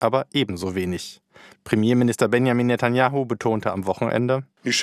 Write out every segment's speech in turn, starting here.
aber ebenso wenig. Premierminister Benjamin Netanyahu betonte am Wochenende: Wir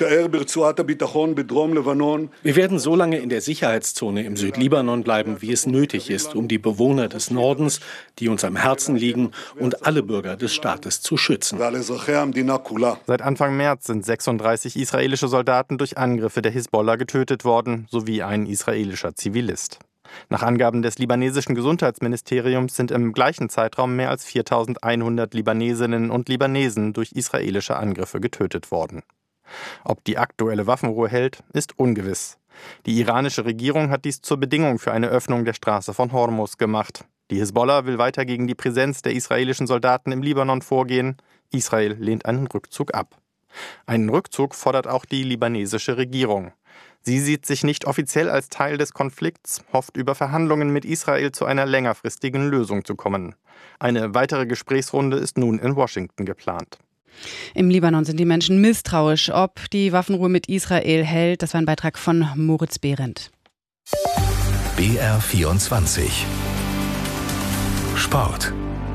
werden so lange in der Sicherheitszone im Südlibanon bleiben, wie es nötig ist, um die Bewohner des Nordens, die uns am Herzen liegen, und alle Bürger des Staates zu schützen. Seit Anfang März sind 36 israelische Soldaten durch Angriffe der Hisbollah getötet worden, sowie ein israelischer Zivilist. Nach Angaben des libanesischen Gesundheitsministeriums sind im gleichen Zeitraum mehr als 4.100 Libanesinnen und Libanesen durch israelische Angriffe getötet worden. Ob die aktuelle Waffenruhe hält, ist ungewiss. Die iranische Regierung hat dies zur Bedingung für eine Öffnung der Straße von Hormuz gemacht. Die Hisbollah will weiter gegen die Präsenz der israelischen Soldaten im Libanon vorgehen. Israel lehnt einen Rückzug ab. Einen Rückzug fordert auch die libanesische Regierung. Sie sieht sich nicht offiziell als Teil des Konflikts, hofft über Verhandlungen mit Israel zu einer längerfristigen Lösung zu kommen. Eine weitere Gesprächsrunde ist nun in Washington geplant. Im Libanon sind die Menschen misstrauisch, ob die Waffenruhe mit Israel hält. Das war ein Beitrag von Moritz Behrendt. BR24 Sport.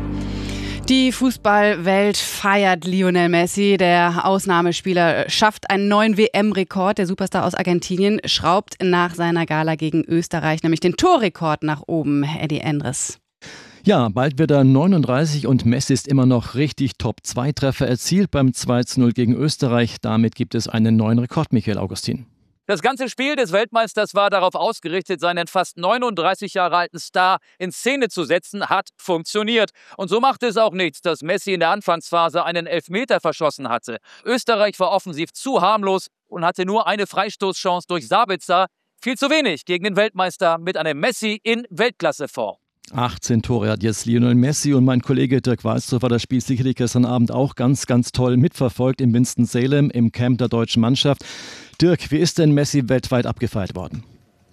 Die Fußballwelt feiert Lionel Messi. Der Ausnahmespieler schafft einen neuen WM-Rekord. Der Superstar aus Argentinien schraubt nach seiner Gala gegen Österreich nämlich den Torrekord nach oben. Eddie Endres. Ja, bald wird er 39 und Messi ist immer noch richtig top. 2 Treffer erzielt beim 2:0 gegen Österreich. Damit gibt es einen neuen Rekord, Michael Augustin. Das ganze Spiel des Weltmeisters war darauf ausgerichtet, seinen fast 39 Jahre alten Star in Szene zu setzen, hat funktioniert. Und so machte es auch nichts, dass Messi in der Anfangsphase einen Elfmeter verschossen hatte. Österreich war offensiv zu harmlos und hatte nur eine Freistoßchance durch Sabitzer. Viel zu wenig gegen den Weltmeister mit einem Messi in Weltklasseform. 18 Tore hat jetzt Lionel Messi und mein Kollege Dirk Walzdorf hat das Spiel sicherlich gestern Abend auch ganz, ganz toll mitverfolgt in Winston-Salem im Camp der deutschen Mannschaft. Dirk, wie ist denn Messi weltweit abgefeiert worden?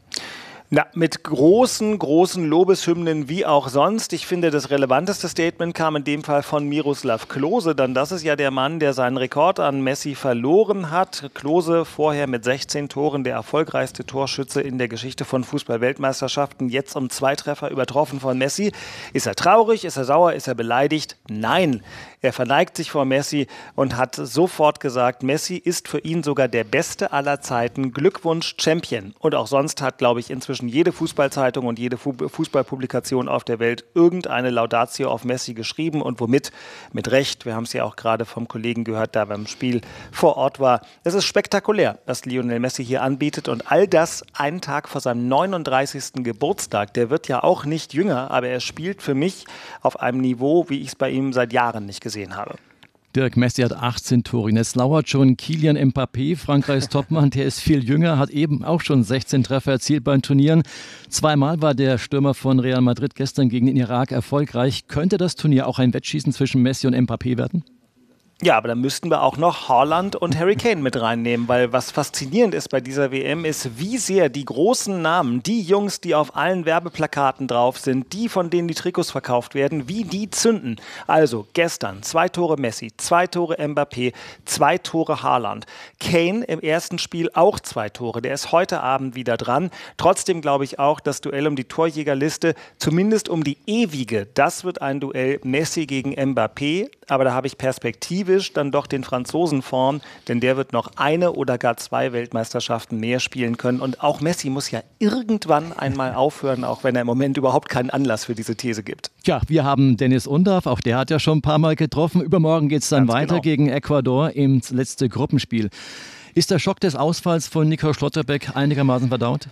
Na, mit großen Lobeshymnen wie auch sonst. Ich finde, das relevanteste Statement kam in dem Fall von Miroslav Klose, denn das ist ja der Mann, der seinen Rekord an Messi verloren hat. Klose vorher mit 16 Toren der erfolgreichste Torschütze in der Geschichte von Fußball-Weltmeisterschaften, jetzt um 2 Treffer übertroffen von Messi. Ist er traurig? Ist er sauer? Ist er beleidigt? Nein. Er verneigt sich vor Messi und hat sofort gesagt, Messi ist für ihn sogar der Beste aller Zeiten. Glückwunsch, Champion. Und auch sonst hat, glaube ich, inzwischen jede Fußballzeitung und jede Fußballpublikation auf der Welt irgendeine Laudatio auf Messi geschrieben. Und womit? Mit Recht. Wir haben es ja auch gerade vom Kollegen gehört, der beim Spiel vor Ort war. Es ist spektakulär, was Lionel Messi hier anbietet. Und all das einen Tag vor seinem 39. Geburtstag. Der wird ja auch nicht jünger, aber er spielt für mich auf einem Niveau, wie ich es bei ihm seit Jahren nicht gesehen habe. Dirk, Messi hat 18 Tore. Jetzt lauert schon Kylian Mbappé, Frankreichs Topmann, der ist viel jünger, hat eben auch schon 16 Treffer erzielt bei Turnieren. 2-mal war der Stürmer von Real Madrid gestern gegen den Irak erfolgreich. Könnte das Turnier auch ein Wettschießen zwischen Messi und Mbappé werden? Ja, aber da müssten wir auch noch Haaland und Harry Kane mit reinnehmen, weil was faszinierend ist bei dieser WM ist, wie sehr die großen Namen, die Jungs, die auf allen Werbeplakaten drauf sind, die, von denen die Trikots verkauft werden, wie die zünden. Also gestern 2 Tore Messi, 2 Tore Mbappé, 2 Tore Haaland. Kane im ersten Spiel auch 2 Tore, der ist heute Abend wieder dran. Trotzdem glaube ich auch, das Duell um die Torjägerliste, zumindest um die ewige, das wird ein Duell Messi gegen Mbappé, aber da habe ich Perspektive dann doch den Franzosen vorn, denn der wird noch eine oder gar 2 Weltmeisterschaften mehr spielen können. Und auch Messi muss ja irgendwann einmal aufhören, auch wenn er im Moment überhaupt keinen Anlass für diese These gibt. Ja, wir haben Dennis Undaff, auch der hat ja schon ein paar Mal getroffen. Übermorgen geht es dann weiter gegen Ecuador im letzten Gruppenspiel. Ist der Schock des Ausfalls von Nico Schlotterbeck einigermaßen verdaut?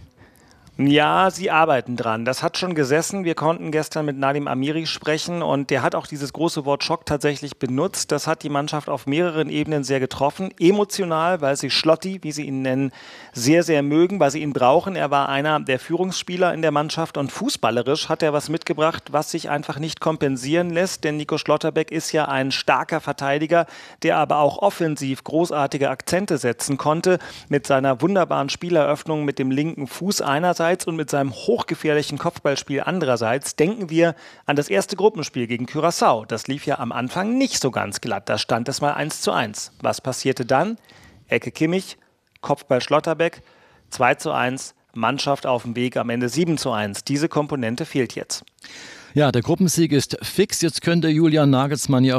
Ja, sie arbeiten dran. Das hat schon gesessen. Wir konnten gestern mit Nadim Amiri sprechen und der hat auch dieses große Wort Schock tatsächlich benutzt. Das hat die Mannschaft auf mehreren Ebenen sehr getroffen. Emotional, weil sie Schlotti, wie sie ihn nennen, sehr, sehr mögen, weil sie ihn brauchen. Er war einer der Führungsspieler in der Mannschaft und fußballerisch hat er was mitgebracht, was sich einfach nicht kompensieren lässt, denn Nico Schlotterbeck ist ja ein starker Verteidiger, der aber auch offensiv großartige Akzente setzen konnte mit seiner wunderbaren Spieleröffnung mit dem linken Fuß einerseits und mit seinem hochgefährlichen Kopfballspiel andererseits. Denken wir an das erste Gruppenspiel gegen Curaçao. Das lief ja am Anfang nicht so ganz glatt. Da stand es mal 1:1. Was passierte dann? Ecke Kimmich, Kopfball Schlotterbeck, 2:1, Mannschaft auf dem Weg, am Ende 7:1. Diese Komponente fehlt jetzt. Ja, der Gruppensieg ist fix. Jetzt könnte Julian Nagelsmann ja